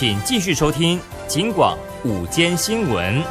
请继续收听警广午间新闻。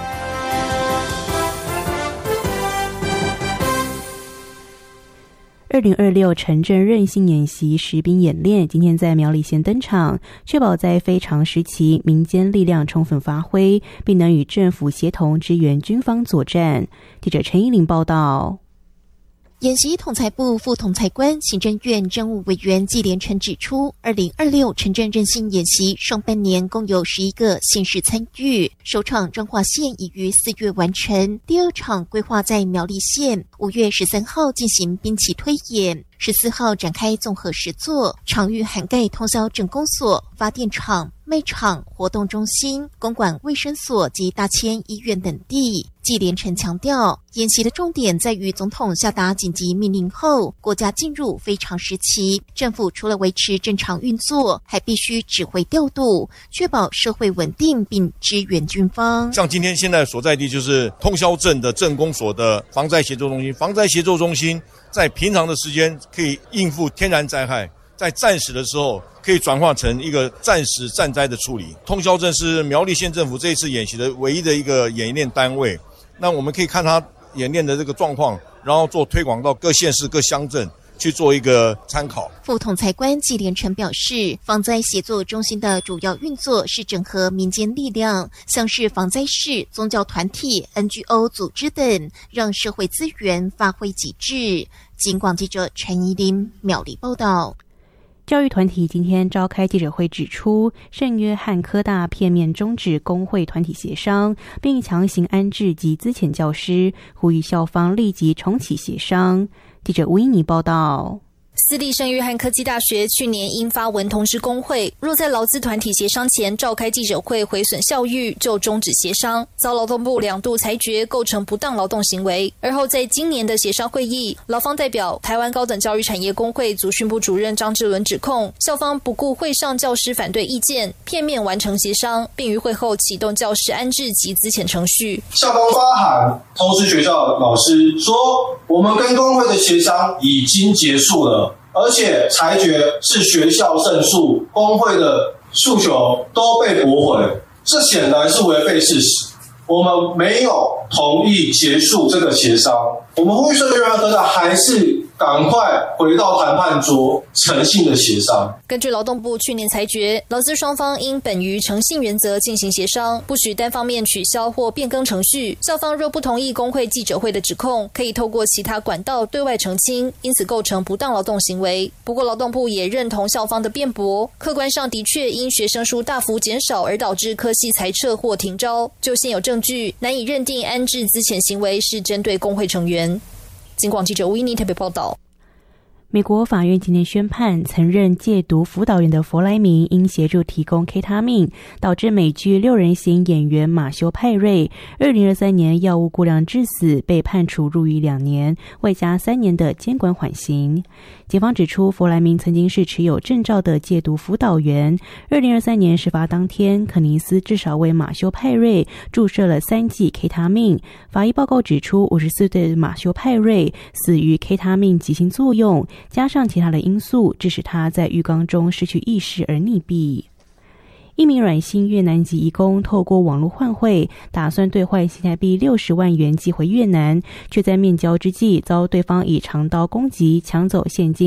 2026城镇韧性演习实兵演练今天在苗栗县登场，确保在非常时期民间力量充分发挥，并能与政府协同支援军方作战。记者陈依玲报道。 演习统裁部副统裁官、行政院政务委员纪连成指出，2026城镇韧性演习上半年共有11个县市参与，首场彰化县已于4月完成，第二场规划在苗栗县5月13号进行兵棋推演，14号展开综合实作，场域涵盖通霄镇公所、发电厂、卖场、活动中心、公馆卫生所及大千医院等地。纪连成强调，演习的重点在于总统下达紧急命令后，国家进入非常时期，政府除了维持正常运作，还必须指挥调度，确保社会稳定并支援军方。 像今天现在所在地就是通霄镇的镇公所的防灾协作中心，防灾协作中心在平常的时间可以应付天然灾害，在战时的时候可以转化成一个战时战灾的处理。通霄镇是苗栗县政府这一次演习的唯一的一个演练单位，那我们可以看它演练的这个状况，然后做推广到各县市各乡镇去做一个参考。 副统裁官纪连成表示，防灾协作中心的主要运作是整合民间力量，像是防灾士、宗教团体、NGO 组织等，让社会资源发挥极致。警广记者陈怡琳苗栗报道。 教育团体今天召开记者会指出，圣约翰科大片面终止工会团体协商，并强行安置及资遣教师，呼吁校方立即重启协商。记者吴依妮报道。 私立圣约翰科技大学去年因发文通知工会，若在劳资团体协商前召开记者会毁损校誉，就终止协商，遭劳动部2度裁决构成不当劳动行为。而后在今年的协商会议，劳方代表台湾高等教育产业工会组训部主任张志伦指控，校方不顾会上教师反对意见，片面完成协商，并于会后启动教师安置及资遣程序。 校方发函通知学校老师说，我们跟工会的协商已经结束了，而且裁决是学校胜诉，工会的诉求都被驳回，这显然是违背事实。我们没有同意结束这个协商，我们呼吁圣约翰科大还是赶快回到谈判桌，诚信的协商。 根据劳动部去年裁决，劳资双方应本于诚信原则进行协商，不许单方面取消或变更程序。校方若不同意工会记者会的指控，可以透过其他管道对外澄清，因此构成不当劳动行为。不过劳动部也认同校方的辩驳，客观上的确因学生数大幅减少而导致科系裁撤或停招，就现有证据难以认定安置资遣行为是针对工会成员。警广记者吴依妮特别报道。 美国法院今天宣判，曾任戒毒辅导员的弗莱明因协助提供 K 他命，导致美剧6人行演员马修派瑞2023年药物过量致死，被判处入狱2年，外加3年的监管缓刑。检方指出，弗莱明曾经是持有证照的戒毒辅导员。2023年事发当天，肯尼斯至少为马修派瑞注射了3剂 K 他命。法医报告指出，54岁的马修派瑞死于 K 他命急性作用，加上其他的因素，致使他在浴缸中失去意识而溺毙。一名软性越南籍移工透过网络换汇，打算兑换新台币60万元寄回越南，却在面交之际遭对方以长刀攻击，抢走现金